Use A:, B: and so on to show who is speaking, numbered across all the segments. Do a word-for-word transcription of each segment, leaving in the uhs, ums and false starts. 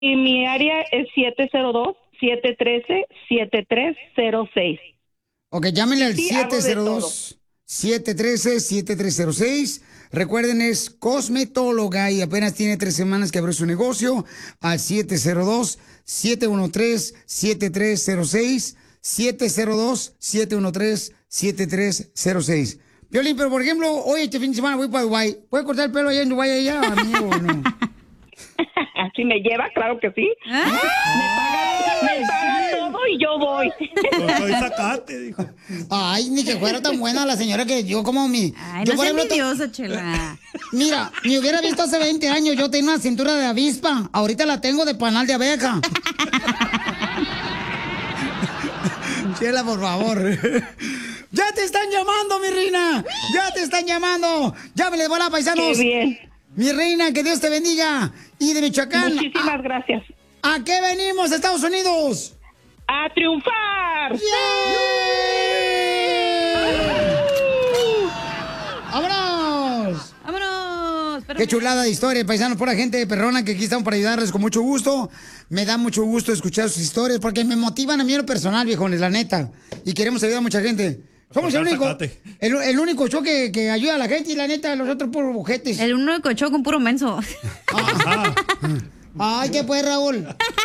A: y mi área es siete cero dos, siete uno tres, siete tres cero seis.
B: Ok, llámenle al
A: Sí,
B: siete cero dos, siete uno tres, siete tres cero seis. Recuerden, es cosmetóloga y apenas tiene tres semanas que abrió su negocio. Al siete cero dos, siete uno tres, siete tres cero seis. siete cero dos, siete uno tres, siete tres cero seis. Piolín, pero por ejemplo, hoy este fin de semana voy para Dubái. ¿Puedo cortar el pelo allá en Dubái allá, amigo, o no?
A: Si me lleva, claro que sí.
C: ¿Ah?
A: Me paga, me paga todo y yo voy.
D: Soy sacate, dijo.
B: Ay, ni que fuera tan buena la señora que yo como mi...
C: Ay,
B: yo
C: no
B: por
C: seas
B: ejemplo,
C: envidioso, Chela.
B: Mira, me hubiera visto hace veinte años, yo tenía una cintura de avispa. Ahorita la tengo de panal de abeja. Chela, por favor. ¡Ya te están llamando, mi reina! ¡Ya te están llamando! ¡Llámenle, bola, paisanos!
A: ¡Qué bien!
B: Mi reina, que Dios te bendiga. Y de Michoacán...
A: Muchísimas
B: a,
A: gracias.
B: ¿A qué venimos, Estados Unidos?
A: ¡A triunfar!
B: ¡Vámonos!
C: ¡Vámonos! Pero
B: Qué chulada de historia, paisanos, por la gente perrona que aquí estamos para ayudarles con mucho gusto. Me da mucho gusto escuchar sus historias porque me motivan a mí en lo personal, viejones, la neta. Y queremos ayudar a mucha gente. Somos el único, el, el único show que, que ayuda a la gente y la neta, los otros puros bujetes.
C: El único show con puro menso.
B: Ah. Ay, ¿qué pues, Raúl?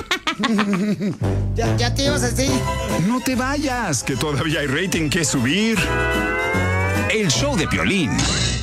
B: ya, ya te ibas así.
E: No te vayas, que todavía hay rating que subir. El show de Piolín.